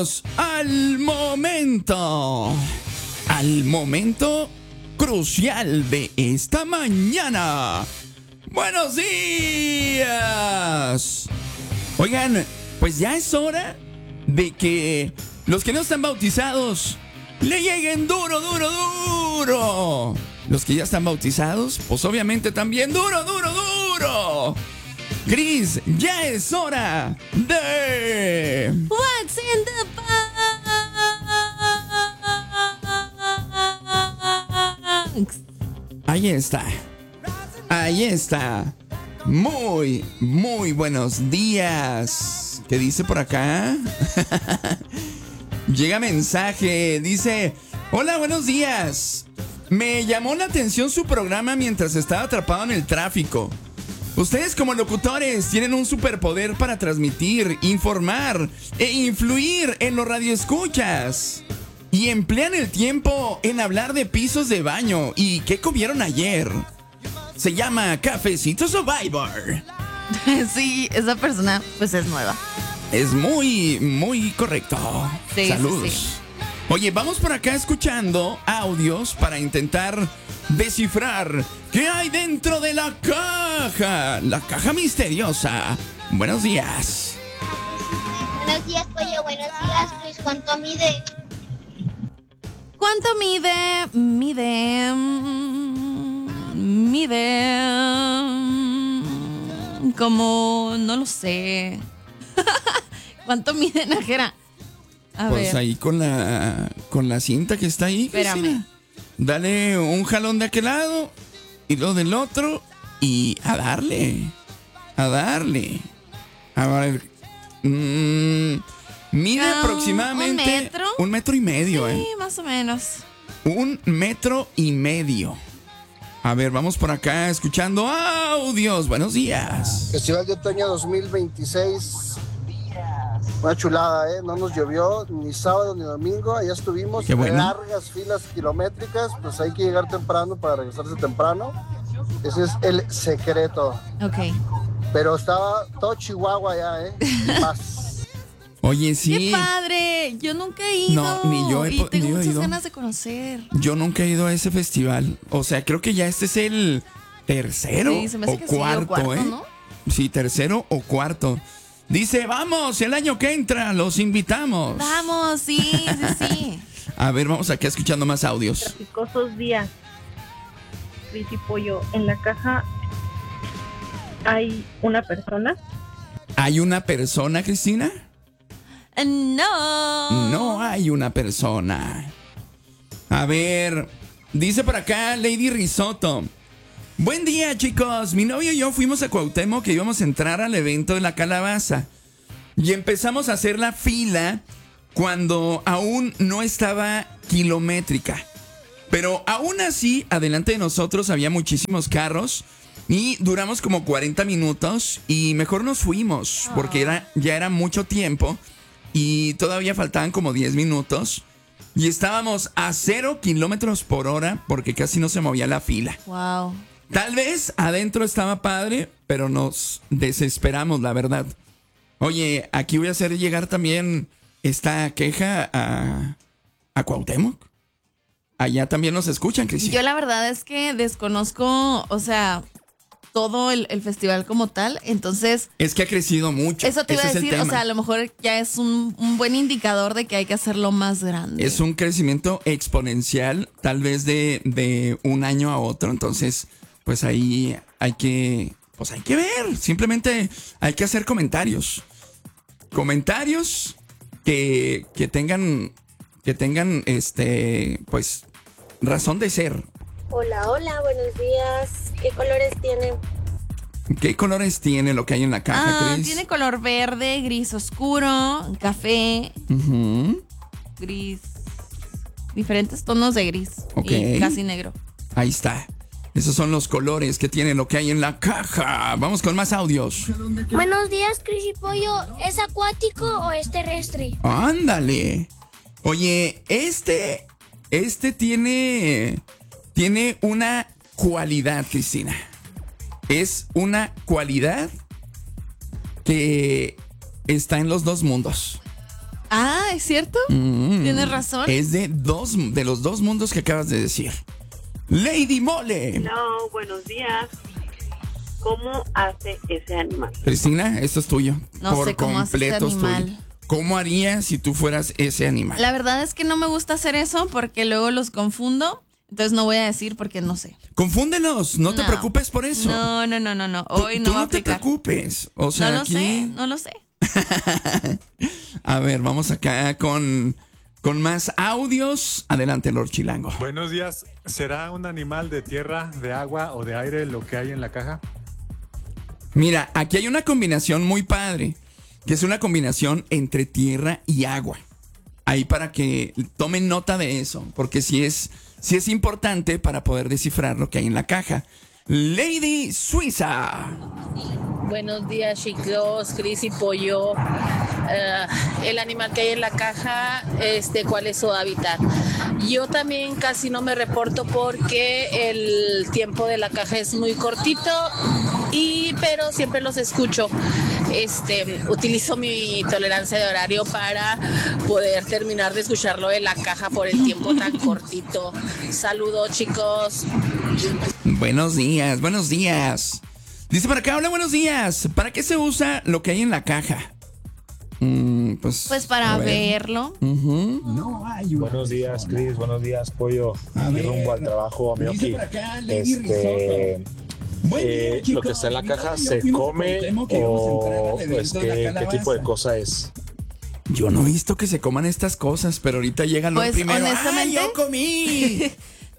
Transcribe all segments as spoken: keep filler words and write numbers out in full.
Llegamos al momento, al momento crucial de esta mañana. Buenos días. Oigan, pues ya es hora de que los que no están bautizados le lleguen duro, duro, duro. Los que ya están bautizados, pues obviamente también duro, duro, duro. Cris, ya es hora de What's in the box. Ahí está. Ahí está. Muy, muy buenos días. ¿Qué dice por acá? Llega mensaje, dice: hola, buenos días. Me llamó la atención su programa mientras estaba atrapado en el tráfico. Ustedes como locutores tienen un superpoder para transmitir, informar e influir en los radioescuchas. Y emplean el tiempo en hablar de pisos de baño y qué comieron ayer. Se llama Cafecito Survivor. Sí, esa persona pues es nueva. Es muy, muy correcto. Sí, saludos. sí, sí. Oye, vamos por acá escuchando audios para intentar descifrar qué hay dentro de la caja. La caja misteriosa. Buenos días. Buenos días, pollo. Buenos días, Luis. ¿Cuánto mide? ¿Cuánto mide? Mide. mm, Mide. mm, Como. No lo sé. ¿Cuánto mide, Najera? A Pues ver. ahí con la con la cinta que está ahí, Espérame. Cristina. Dale un jalón de aquel lado y lo del otro y a darle. A darle. A ver. mm, mide Ah, aproximadamente ¿un metro? un metro y medio, Sí, ¿eh? más o menos. Un metro y medio. A ver, vamos por acá escuchando audios. Buenos días. Festival de Otoño dos mil veintiséis. Una chulada, ¿eh? No nos llovió ni sábado ni domingo. Allá estuvimos. Qué bueno. Largas filas kilométricas. Pues hay que llegar temprano para regresarse temprano. Ese es el secreto. Ok. Pero estaba todo Chihuahua allá, ¿eh? Y más. Oye, sí. ¡Qué padre! Yo nunca he ido. No, ni yo he Y po- tengo ni yo he muchas ido. ganas de conocer. Yo nunca he ido a ese festival. O sea, creo que ya este es el tercero Sí, se me hace o, que sí, o cuarto, cuarto, ¿eh? ¿no? Sí, tercero o cuarto. Dice, vamos, el año que entra, los invitamos. Vamos, sí, sí, sí. A ver, vamos aquí escuchando más audios. Traficosos días. Cris y Pollo, en la caja hay una persona. ¿Hay una persona, Cristina? No. No hay una persona. A ver, dice por acá Lady Risotto. Buen día, chicos. Mi novio y yo fuimos a Cuauhtémoc que íbamos a entrar al evento de la calabaza. Y empezamos a hacer la fila cuando aún no estaba kilométrica. Pero aún así, adelante de nosotros había muchísimos carros. Y duramos como cuarenta minutos y mejor nos fuimos porque era, ya era mucho tiempo y todavía faltaban como diez minutos. Y estábamos a cero kilómetros por hora porque casi no se movía la fila. Wow. Tal vez adentro estaba padre, pero nos desesperamos, la verdad. Oye, aquí voy a hacer llegar también esta queja a, a Cuauhtémoc. Allá también nos escuchan, Cristina. Yo la verdad es que desconozco, o sea, todo el, el festival como tal, entonces Es que ha crecido mucho. eso te iba a Ese es el decir, o tema. sea, a lo mejor ya es un, un buen indicador de que hay que hacerlo más grande. Es un crecimiento exponencial, tal vez de, de un año a otro. Entonces, pues ahí hay que, pues hay que ver. Simplemente hay que hacer comentarios. Comentarios que, que tengan, que tengan, este, pues, razón de ser. Hola, hola, buenos días. ¿Qué colores tiene? ¿Qué colores tiene lo que hay en la caja, Ah, Cris? tiene color verde, gris oscuro, café, Ujú. gris, diferentes tonos de gris Ok. y casi negro. Ahí está. Esos son los colores que tiene lo que hay en la caja. Vamos con más audios. Buenos días, Cris y Pollo. ¿Es acuático o es terrestre? Ándale. Oye, este, este tiene, tiene una cualidad, Cristina. Es una cualidad que está en los dos mundos. Ah, ¿es cierto? Mm. Tienes razón. Es de dos de los dos mundos que acabas de decir. Lady Mole. No, buenos días. ¿Cómo hace ese animal? Cristina, esto es tuyo. No Por sé cómo hace ese completo es tuyo. animal. ¿Cómo harías si tú fueras ese animal? La verdad es que no me gusta hacer eso porque luego los confundo. Entonces no voy a decir porque no sé. Confúndelos, no te No. preocupes por eso. No, no, no, no, no. Tú- Hoy tú no va a no te aplicar. preocupes. O sea, No lo aquí... sé, no lo sé. A ver, vamos acá con, con más audios. Adelante, Lord Chilango. Buenos días. ¿Será un animal de tierra, de agua o de aire lo que hay en la caja? Mira, aquí hay una combinación muy padre, que es una combinación entre tierra y agua. Ahí para que tomen nota de eso, porque sí es, sí es importante para poder descifrar lo que hay en la caja. Lady Suiza. Buenos días, chicos, Cris y Pollo. Eh, el animal que hay en la caja, este, ¿cuál es su hábitat? Yo también casi no me reporto porque el tiempo de la caja es muy cortito, y pero siempre los escucho. Este, utilizo mi tolerancia de horario para poder terminar de escucharlo de la caja por el tiempo tan cortito. Saludos, chicos. Buenos días, buenos días. Dice para acá, hola, buenos días. ¿Para qué se usa lo que hay en la caja? Mm, pues, Pues para a ver. verlo. Ujú. Buenos días, Cris. Buenos días, Pollo. A Y ver, rumbo al trabajo, dice Mioki. por acá, Lady Este, Risotto. Buen día, eh, chicos. lo que está en la Mi caja, novio y yo ¿se fuimos a come Cuauhtémoc que íbamos a entrar o al evento es de la que, qué calabaza. tipo de cosa es? Yo no he visto que se coman estas cosas, pero ahorita llega lo Pues, primero. honestamente- ¡Ay, yo comí!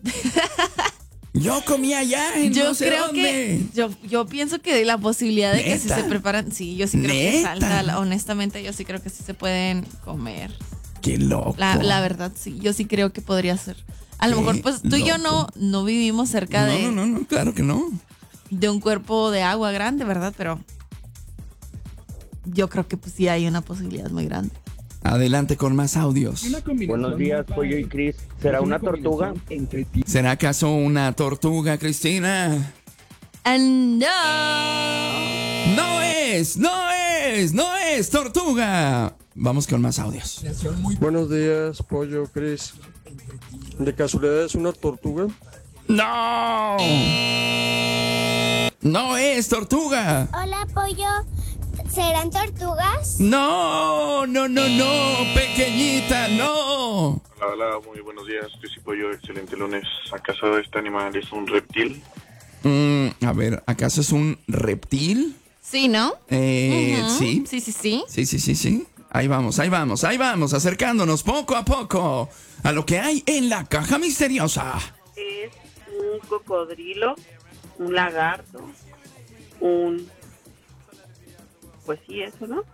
Yo comí allá en Yo no sé creo dónde. que yo, yo pienso que la posibilidad de que si ¿Neta? se preparan, sí, yo sí creo que ¿Neta? salta, la- honestamente yo sí creo que sí se pueden comer. Qué loco. La, la verdad sí, yo sí creo que podría ser. A lo Qué mejor pues tú y yo no, loco. no vivimos cerca no, de, no, no, no, claro que no. de un cuerpo de agua grande, ¿verdad? Pero yo creo que pues sí hay una posibilidad muy grande. Adelante con más audios. Buenos días, Pollo y Cris. ¿Será una tortuga? ¿Será acaso una tortuga, Cristina? And no. No es, no es, no es tortuga. Vamos con más audios. Buenos días, Pollo, Cris. ¿De casualidad es una tortuga? No. No es tortuga. Hola, pollo. ¿Serán tortugas? No, no, no, no, pequeñita, no. Hola, hola, muy buenos días, Cris y Pollo, excelente lunes. ¿Acaso este animal es un reptil? Mm, a ver, ¿acaso es un reptil? Sí, ¿no? Eh, Ujú. sí. Sí, sí, sí. Sí, sí, sí, sí. Ahí vamos, ahí vamos, ahí vamos, acercándonos poco a poco a lo que hay en la caja misteriosa. Es un cocodrilo, un lagarto, un... Pues sí, eso, ¿no?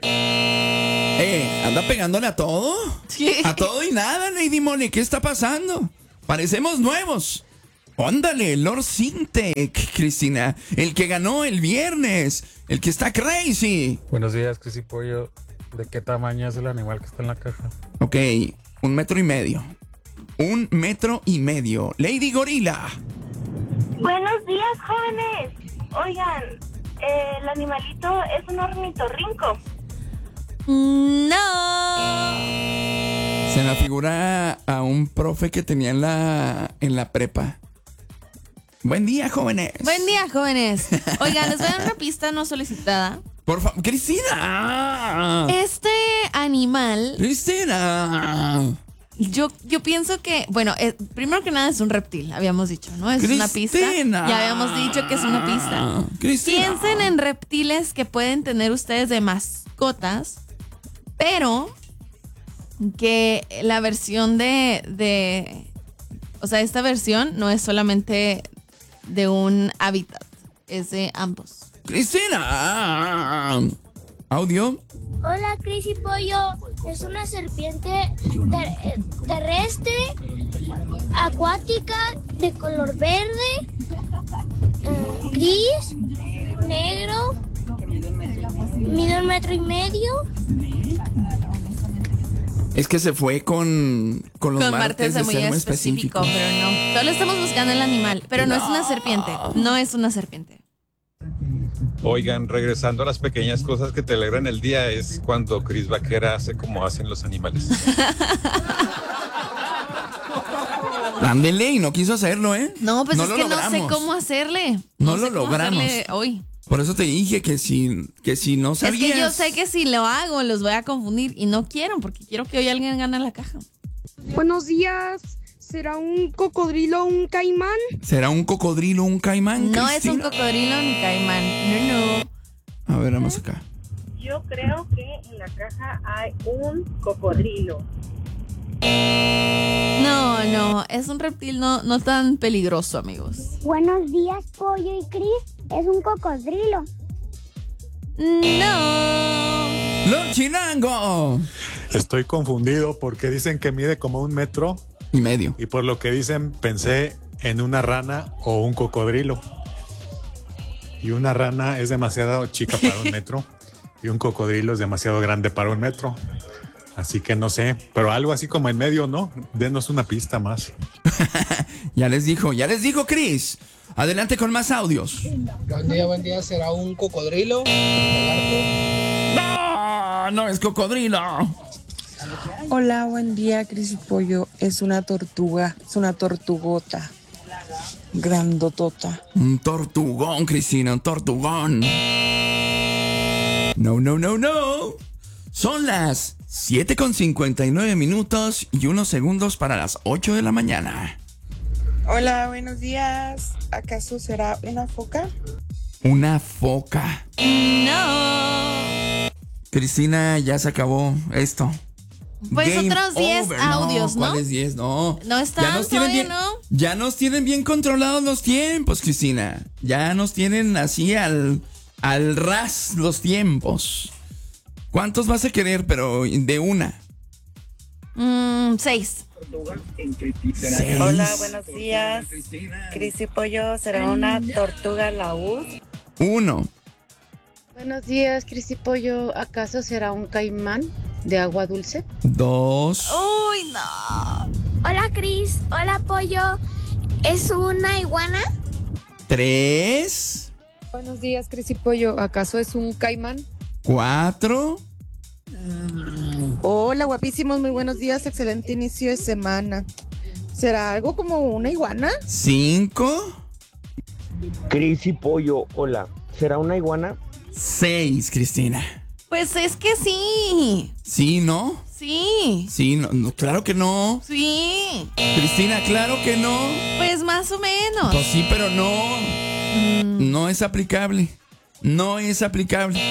Eh, ¿anda pegándole a todo? Sí. A todo y nada, Lady Molly, ¿qué está pasando? Parecemos nuevos. Óndale, Lord Sintec, Cristina, el que ganó el viernes, el que está crazy. Buenos días, Cris y Pollo. ¿De qué tamaño es el animal que está en la caja? Ok, un metro y medio. Un metro y medio. Lady Gorila. Buenos días, jóvenes. Oigan, eh, el animalito es un ornitorrinco. No. Se me figura a un profe que tenía en la, en la prepa. Buen día, jóvenes. Buen día, jóvenes. Oigan, les voy a dar una pista no solicitada. Por favor, Cristina. Este animal, Cristina. yo, yo pienso que, bueno, eh, primero que nada es un reptil, habíamos dicho, ¿no? Es una pista. Cristina. Ya habíamos dicho que es una pista. Cristina. Piensen en reptiles que pueden tener ustedes de mascotas, pero que la versión de, de, o sea, esta versión no es solamente de un hábitat, es de ambos. Cristina. Audio. Hola, Cris y Pollo. Es una serpiente ter- terrestre, acuática, de color verde, eh, gris, negro, mide un metro y medio. Es que se fue con, con los Con martes, martes de de muy ser muy específico, específico. pero no. Solo estamos buscando el animal, pero no, es una serpiente. No es una serpiente. Oigan, regresando a las pequeñas cosas que te alegran el día, es cuando Cris Vaquera hace como hacen los animales. Ándele, y no quiso hacerlo, ¿eh? No, pues no es lo que logramos. no sé cómo hacerle. No, No lo sé cómo logramos. hacerle hoy. Por eso te dije que si, que si no sabías. Es que yo sé que si lo hago los voy a confundir y no quiero porque quiero que hoy alguien gane la caja. Buenos días. ¿Será un cocodrilo o un caimán? ¿Será un cocodrilo o un caimán? No es Cristina? un cocodrilo ni caimán. No, no. A ver, vamos acá. Yo creo que en la caja hay un cocodrilo. No, no, es un reptil no, no tan peligroso, amigos. Buenos días, Pollo y Cris. Es un cocodrilo. No. ¡Los Chinango! Estoy confundido porque dicen que mide como un metro. Y medio. Y por lo que dicen, pensé en una rana o un cocodrilo. Y una rana es demasiado chica para un metro. Y un cocodrilo es demasiado grande para un metro. Así que no sé, pero algo así como en medio, ¿no? Denos una pista más. Ya les dijo, ya les dijo Cris. Adelante con más audios. Buen día, buen día. ¿Será un cocodrilo? No, no es cocodrilo. Hola, buen día, Cris y Pollo. Es una tortuga, es una tortugota. Grandotota. Un tortugón, Cristina, un tortugón. No, no, no, no. Son las siete con cincuenta y nueve minutos y unos segundos para las ocho de la mañana. Hola, buenos días. ¿Acaso será una foca? Una foca. No. Cristina, ya se acabó esto. Pues Game otros diez over. audios, ¿no? ¿Cuáles diez? No. No están, ya nos tienen todavía bien, no. Ya nos tienen bien controlados los tiempos, Cristina. Ya nos tienen así al, al ras los tiempos. ¿Cuántos vas a querer, pero de una? Mm, seis. Seis. Hola, buenos días. Cris y Pollo, ¿será una tortuga laúd? Uno. Buenos días, Cris y Pollo. ¿Acaso será un caimán de agua dulce? Dos. Uy, no. Hola, Cris. Hola, Pollo. ¿Es una iguana? Tres. Buenos días, Cris y Pollo. ¿Acaso es un caimán? Cuatro. Hola, guapísimos. Muy buenos días. Excelente inicio de semana. ¿Será algo como una iguana? Cinco. Cris y Pollo, hola. ¿Será una iguana? Seis, Cristina. Pues es que sí. Sí, ¿no? Sí. Sí, no, no, claro que no. Sí. Cristina, claro que no. Pues más o menos. Pues sí, pero no. Mm. No es aplicable. No es aplicable.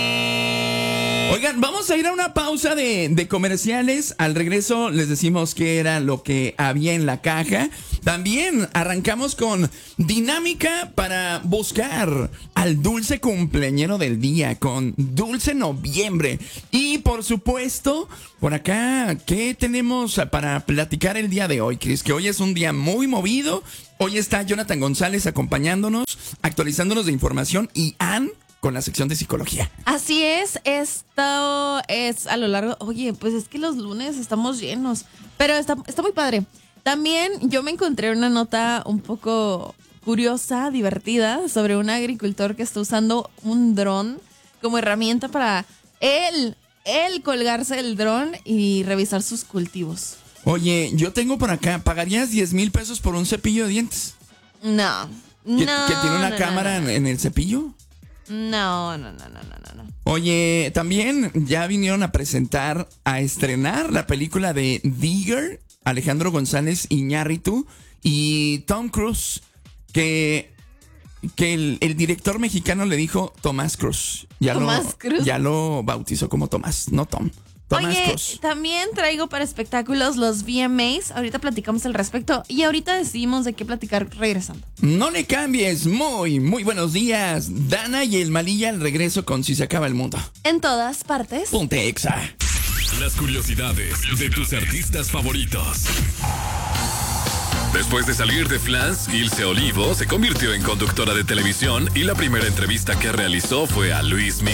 Oigan, vamos a ir a una pausa de, de comerciales. Al regreso les decimos qué era lo que había en la caja. También arrancamos con dinámica para buscar al dulce cumpleañero del día con Dulce Noviembre. Y por supuesto, por acá, ¿qué tenemos para platicar el día de hoy, Cris? Que hoy es un día muy movido. Hoy está Jonathan González acompañándonos, actualizándonos de información, y Ann con la sección de psicología. Así es, esto es a lo largo. Oye, pues es que los lunes estamos llenos, pero está, está muy padre. También yo me encontré una nota un poco curiosa, divertida, sobre un agricultor que está usando un dron como herramienta para él, él colgarse el dron y revisar sus cultivos. Oye, yo tengo por acá, ¿pagarías diez mil pesos por un cepillo de dientes? No, ¿Que, no. que tiene una no, cámara no, no. En, en el cepillo? No, no, no, no, no, no. Oye, también ya vinieron a presentar, a estrenar la película de Digger, Alejandro González Iñárritu y Tom Cruise, que, que el, el director mexicano le dijo Tomás Cruz. Ya Tomás lo, Cruz. Ya lo bautizó como Tomás, no Tom. Tomás Oye, Cruz. también traigo para espectáculos los V M As. Ahorita platicamos al respecto y ahorita decidimos de qué platicar regresando. No le cambies. Muy, muy buenos días. Dana y el Malilla al regreso con Si se acaba el mundo. En todas partes. Ponte Exa. Las curiosidades de tus artistas favoritos. Después de salir de Flans, Ilse Olivo se convirtió en conductora de televisión y la primera entrevista que realizó fue a Luis Miguel.